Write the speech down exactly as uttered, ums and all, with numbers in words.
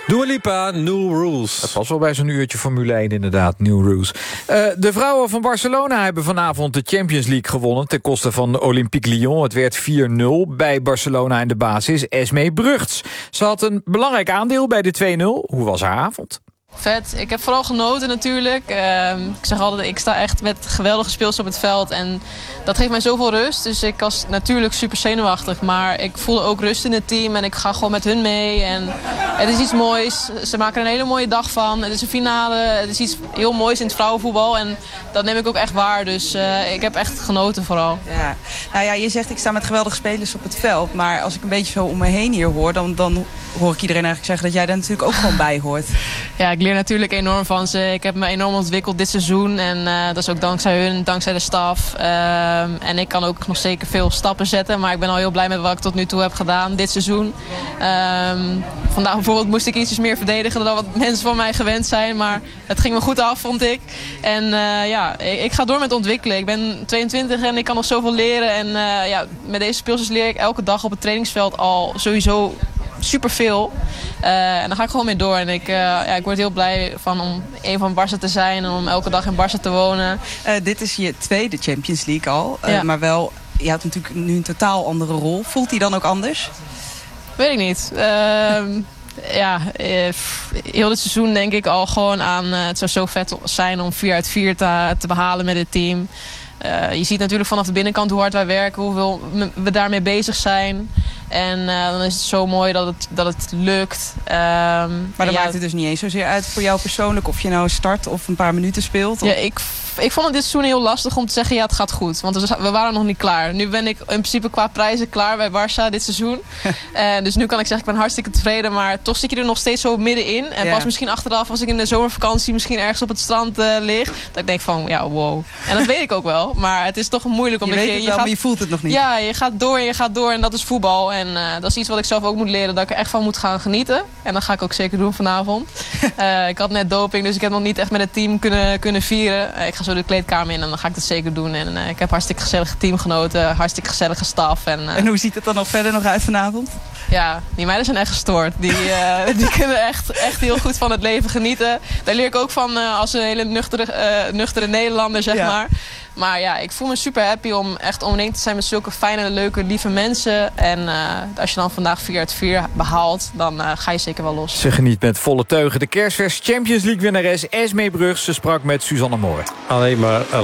Dua Lipa, New Rules. Dat was wel bij zo'n uurtje Formule één inderdaad, New Rules. Uh, de vrouwen van Barcelona hebben vanavond de Champions League gewonnen... ten koste van Olympique Lyon. Het werd vier nul. Bij Barcelona in de basis Esmee Brugts. Ze had een belangrijk aandeel bij de twee nul. Hoe was haar avond? Vet. Ik heb vooral genoten natuurlijk. Uh, ik zeg altijd, ik sta echt met geweldige speels op het veld. En dat geeft mij zoveel rust. Dus ik was natuurlijk super zenuwachtig. Maar ik voelde ook rust in het team. En ik ga gewoon met hun mee. En het is iets moois. Ze maken er een hele mooie dag van. Het is een finale. Het is iets heel moois in het vrouwenvoetbal. En dat neem ik ook echt waar. Dus uh, ik heb echt genoten vooral. Ja. Nou ja, je zegt ik sta met geweldige spelers op het veld. Maar als ik een beetje zo om me heen hier hoor... dan, dan hoor ik iedereen eigenlijk zeggen dat jij daar natuurlijk ook gewoon bij hoort. Ja, ik leer natuurlijk enorm van ze. Ik heb me enorm ontwikkeld dit seizoen. En uh, dat is ook dankzij hun, dankzij de staf. Uh, en ik kan ook nog zeker veel stappen zetten. Maar ik ben al heel blij met wat ik tot nu toe heb gedaan dit seizoen. Uh, vandaag bijvoorbeeld moest ik ietsjes meer verdedigen dan wat mensen van mij gewend zijn. Maar het ging me goed af, vond ik. En uh, ja, ik, ik ga door met ontwikkelen. Ik ben tweeëntwintig en ik kan nog zoveel leren. En uh, ja, met deze speelsters leer ik elke dag op het trainingsveld al sowieso... superveel. Uh, en daar ga ik gewoon mee door. En ik, uh, ja, ik word heel blij van om een van Barça te zijn en om elke dag in Barça te wonen. Uh, dit is je tweede Champions League al. Uh, ja. Maar wel, je had natuurlijk nu een totaal andere rol. Voelt die dan ook anders? Weet ik niet. Uh, ja, uh, heel dit seizoen denk ik al gewoon aan... Uh, het zou zo vet zijn om vier uit vier te, te behalen met het team. Uh, je ziet natuurlijk vanaf de binnenkant hoe hard wij werken, hoeveel we daarmee bezig zijn. En uh, dan is het zo mooi dat het, dat het lukt. Um, maar dan ja, maakt het dus niet eens zozeer uit voor jou persoonlijk... of je nou start of een paar minuten speelt? Of? Ja, ik, ik vond het dit seizoen heel lastig om te zeggen... ja, het gaat goed, want we, we waren nog niet klaar. Nu ben ik in principe qua prijzen klaar bij Barça dit seizoen. uh, dus nu kan ik zeggen, ik ben hartstikke tevreden... maar toch zit je er nog steeds zo middenin. En ja. Pas misschien achteraf, als ik in de zomervakantie... misschien ergens op het strand uh, lig... dat ik denk van, ja, wow. En dat weet ik ook wel, maar het is toch moeilijk. Omdat je weet je, het je wel, gaat, maar je voelt het nog niet. Ja, je gaat door en je gaat door en dat is voetbal... En uh, dat is iets wat ik zelf ook moet leren, dat ik er echt van moet gaan genieten. En dat ga ik ook zeker doen vanavond. uh, ik had net doping, dus ik heb nog niet echt met het team kunnen, kunnen vieren. Uh, ik ga zo de kleedkamer in en dan ga ik dat zeker doen. En uh, ik heb hartstikke gezellige teamgenoten, hartstikke gezellige staf. En, uh, en hoe ziet het dan nog verder nog uit vanavond? Ja, die meiden zijn echt gestoord. Die, uh, die kunnen echt, echt heel goed van het leven genieten. Daar leer ik ook van uh, als een hele nuchtere, uh, nuchtere Nederlander, zeg ja. maar. Maar ja, ik voel me super happy om echt omringd te zijn met zulke fijne, leuke, lieve mensen. En uh, als je dan vandaag vier uit vier behaalt, dan uh, ga je zeker wel los. Ze geniet met volle teugen. De kerstvers Champions League winnares Esmee Brugts. Ze sprak met Suzanne Moor. Alleen maar